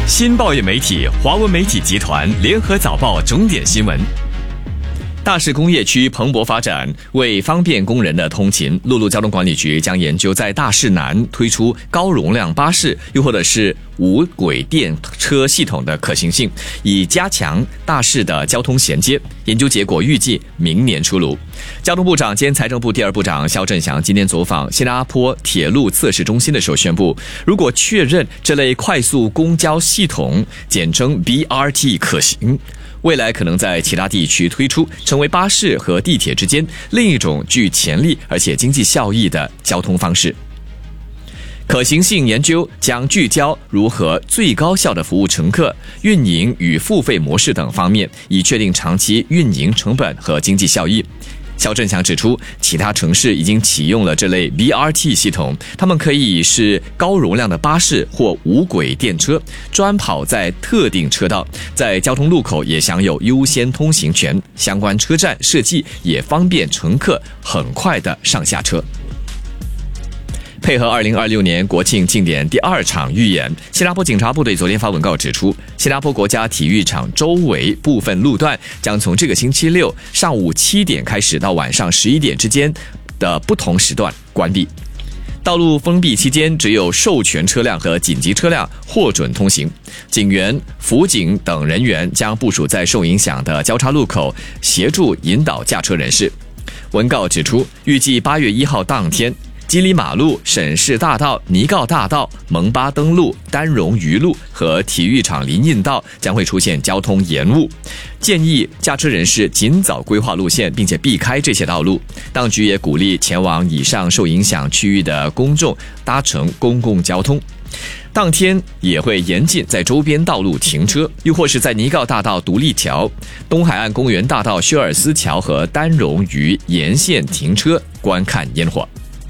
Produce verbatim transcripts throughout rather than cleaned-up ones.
新报业媒体华文媒体集团联合早报重点新闻。大市工业区蓬勃发展，为方便工人的通勤，陆路交通管理局将研究在大市南推出高容量巴士，又或者是无轨电车系统的可行性，以加强大市的交通衔接。研究结果预计明年出炉。交通部长兼财政部第二部长肖振祥今天走访新加坡铁路测试中心的时候宣布，如果确认这类快速公交系统，简称 B R T 可行，未来可能在其他地区推出，成为巴士和地铁之间另一种具潜力而且经济效益的交通方式。可行性研究将聚焦如何最高效地服务乘客、运营与付费模式等方面，以确定长期运营成本和经济效益。肖振祥指出，其他城市已经启用了这类 B R T 系统，他们可以是高容量的巴士或无轨电车，专跑在特定车道，在交通路口也享有优先通行权，相关车站设计也方便乘客很快的上下车。配合二零二六年国庆庆典第二场预演，新加坡警察部队昨天发文告指出，新加坡国家体育场周围部分路段将从这个星期六上午七点开始到晚上十一点之间的不同时段关闭。道路封闭期间，只有授权车辆和紧急车辆获准通行。警员、辅警等人员将部署在受影响的交叉路口，协助引导驾车人士。文告指出，预计八月一号当天，基里马路、沈氏大道、尼告大道、蒙巴登路、丹荣鱼路和体育场林荫道将会出现交通延误，建议驾车人士尽早规划路线，并且避开这些道路。当局也鼓励前往以上受影响区域的公众搭乘公共交通。当天也会严禁在周边道路停车，又或是在尼告大道独立桥、东海岸公园大道薛尔斯桥和丹荣鱼沿线停车观看烟火。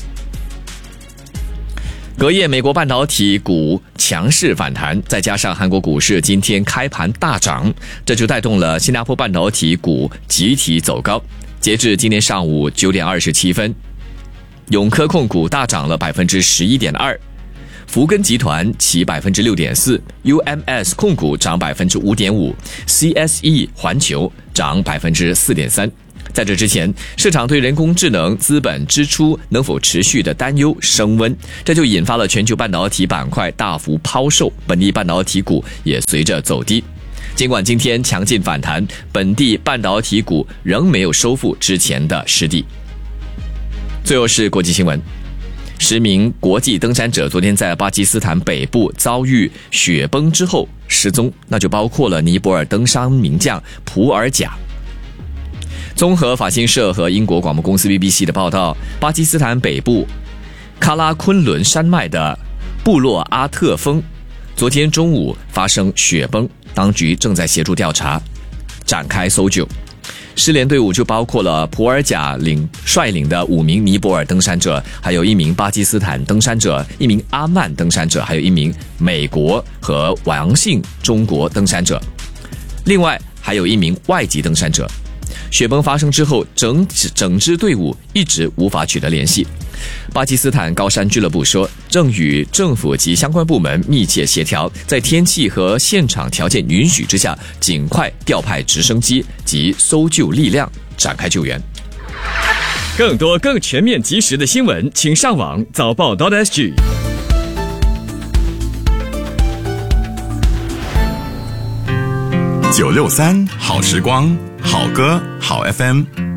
隔夜美国半导体股强势反弹，再加上韩国股市今天开盘大涨，这就带动了新加坡半导体股集体走高。截至今天上午九点二十七分，永科控股大涨了 百分之十一点二， 福根集团起 百分之六点四， U M S 控股涨 百分之五点五， C S E 环球涨 百分之四点三。在这之前，市场对人工智能资本支出能否持续的担忧升温，这就引发了全球半导体板块大幅抛售，本地半导体股也随着走低。尽管今天强劲反弹，本地半导体股仍没有收复之前的失地。最后是国际新闻，十名国际登山者昨天在巴基斯坦北部遭遇雪崩之后失踪，那就包括了尼泊尔登山名将普尔贾。综合法新社和英国广播公司 B B C 的报道，巴基斯坦北部喀拉昆仑山脉的布洛阿特峰昨天中午发生雪崩，当局正在协助调查，展开搜救。失联队伍就包括了普尔贾领率领的五名尼泊尔登山者，还有一名巴基斯坦登山者，一名阿曼登山者，还有一名美国和王姓中国登山者，另外还有一名外籍登山者。雪崩发生之后，整整支队伍一直无法取得联系。巴基斯坦高山俱乐部说，正与政府及相关部门密切协调，在天气和现场条件允许之下，尽快调派直升机及搜救力量展开救援。更多更全面及时的新闻，请上网早报 .sg。 九六三好时光，好歌好 F M。